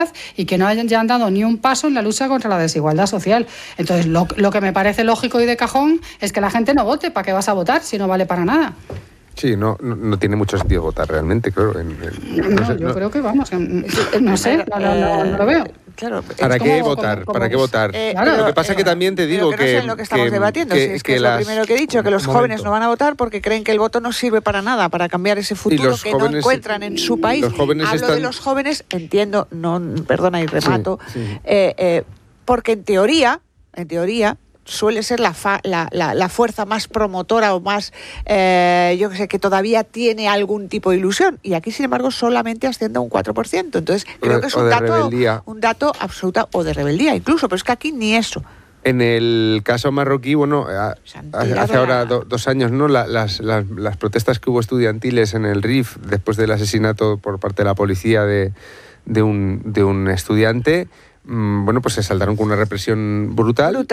y que no hayan dado ni un paso en la lucha contra la desigualdad social. Entonces, lo que me parece lógico y de cajón es que la gente no vote. ¿Para qué vas a votar si no vale para nada? Sí, no tiene mucho sentido votar realmente, claro. Yo creo que vamos, no sé, no lo veo. Claro, ¿Para qué votar? ¿Para qué votar? Claro, lo que pasa es que también te digo que no es lo que estamos debatiendo, es lo primero que he dicho, que los jóvenes no van a votar porque creen que el voto no sirve para nada, para cambiar ese futuro que no encuentran en su país. Hablo de los jóvenes, entiendo, perdona y remato, porque en teoría suele ser la fuerza más promotora o más, yo que sé, que todavía tiene algún tipo de ilusión. Y aquí, sin embargo, solamente asciende a un 4%. Entonces, creo que es un dato absoluto, o de rebeldía incluso, pero es que aquí ni eso. En el caso marroquí, bueno, hace ahora 2 años, ¿no? Las protestas que hubo estudiantiles en el RIF después del asesinato por parte de la policía de un estudiante, bueno, pues se saldaron con una represión brutal.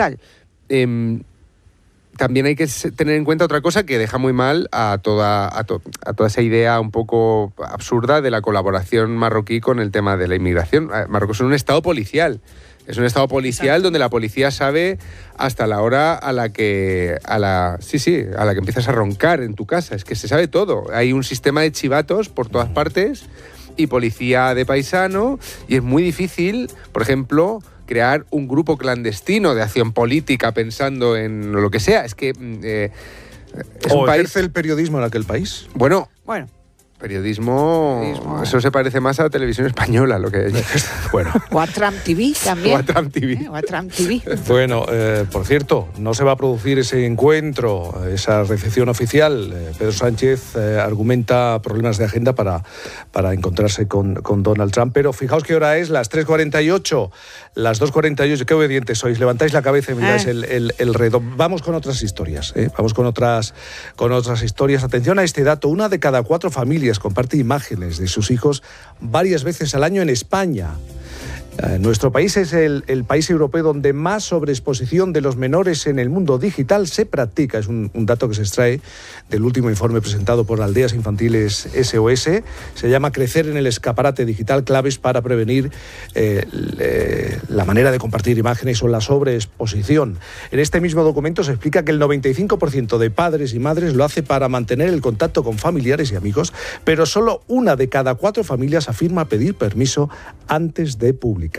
También hay que tener en cuenta otra cosa que deja muy mal a toda esa idea un poco absurda de la colaboración marroquí con el tema de la inmigración. Marruecos es un estado policial. Es un estado policial. Exacto. Donde la policía sabe hasta la hora a la que empiezas a roncar en tu casa. Es que se sabe todo. Hay un sistema de chivatos por todas partes y policía de paisano, y es muy difícil, por ejemplo, crear un grupo clandestino de acción política pensando en lo que sea. Es que es un país... ¿Ejerce el periodismo en aquel país? Bueno. Periodismo, eso se parece más a la televisión española, lo que bueno. O a Trump TV también. O a Trump TV. Bueno, por cierto, no se va a producir ese encuentro, esa recepción oficial. Pedro Sánchez argumenta problemas de agenda para encontrarse con Donald Trump. Pero fijaos qué hora es, las 3:48, las 2:48. Qué obedientes sois. Levantáis la cabeza y miráis el reloj. Vamos con otras historias. Vamos con otras historias. Atención a este dato: 1 de cada 4 familias comparte imágenes de sus hijos varias veces al año en España. Nuestro país es el país europeo donde más sobreexposición de los menores en el mundo digital se practica. Es un dato que se extrae del último informe presentado por Aldeas Infantiles SOS. Se llama Crecer en el escaparate digital, claves para prevenir la manera de compartir imágenes o la sobreexposición. En este mismo documento se explica que el 95% de padres y madres lo hace para mantener el contacto con familiares y amigos, pero solo 1 de cada 4 familias afirma pedir permiso antes de publicar.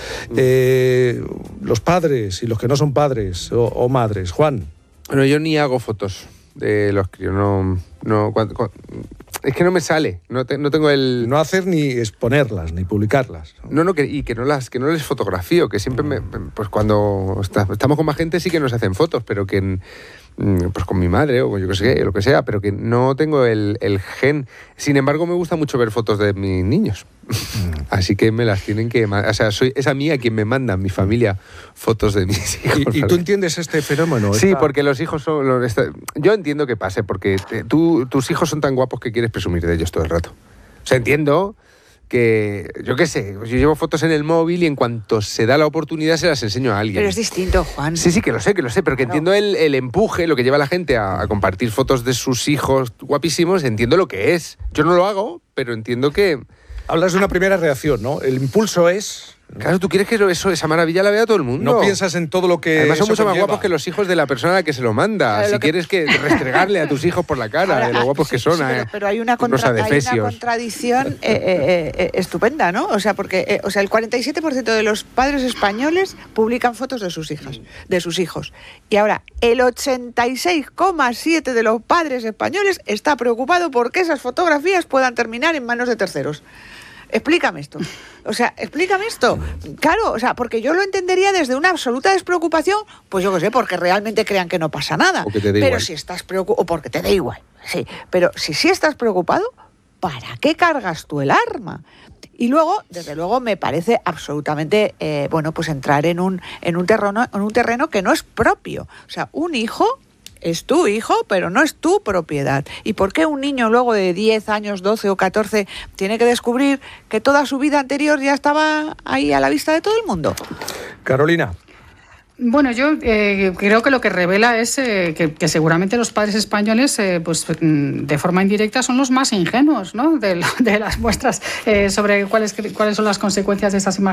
Los padres y los que no son padres o madres. Juan. Bueno, yo ni hago fotos de los críos, es que no me sale, no tengo el... No hacer ni exponerlas, ni publicarlas. Que no les fotografío, que siempre pues cuando estamos con más gente sí que nos hacen fotos, pero que pues con mi madre o yo que sé, lo que sea, pero que no tengo el gen. Sin embargo, me gusta mucho ver fotos de mis niños. Así que me las tienen que... O sea, es a mí a quien me mandan mi familia fotos de mis hijos. ¿Y tú entiendes este fenómeno? Sí, porque los hijos son... Yo entiendo que pase, porque tus hijos son tan guapos que quieres presumir de ellos todo el rato. O sea, entiendo que, yo qué sé, yo llevo fotos en el móvil y en cuanto se da la oportunidad se las enseño a alguien. Pero es distinto, Juan. Sí, que lo sé, pero que entiendo el empuje, lo que lleva a la gente a compartir fotos de sus hijos guapísimos, entiendo lo que es. Yo no lo hago, pero entiendo que... Hablas de una primera reacción, ¿no? El impulso es... Claro, tú quieres que esa maravilla la vea todo el mundo. No piensas en todo lo que... Además son mucho más guapos que los hijos de la persona a la que se lo manda. Si quieres que restregarle a tus hijos por la cara de lo guapos que son. Pero hay una contradicción estupenda, ¿no? O sea, porque el 47% de los padres españoles publican fotos de sus hijos. Y ahora, el 86,7% de los padres españoles está preocupado porque esas fotografías puedan terminar en manos de terceros. Explícame esto. Claro, porque yo lo entendería desde una absoluta despreocupación, pues yo qué sé, porque realmente crean que no pasa nada. Pero si estás preocupado, o porque te da igual, sí. Pero si estás preocupado, ¿para qué cargas tú el arma? Y luego, desde luego, me parece absolutamente, pues entrar en un terreno que no es propio. O sea, un hijo es tu hijo, pero no es tu propiedad. ¿Y por qué un niño luego de 10 años, 12 o 14, tiene que descubrir que toda su vida anterior ya estaba ahí a la vista de todo el mundo? Carolina. Bueno, yo creo que lo que revela es que seguramente los padres españoles, pues de forma indirecta, son los más ingenuos, ¿no?, de las muestras sobre cuáles son las consecuencias de esas imágenes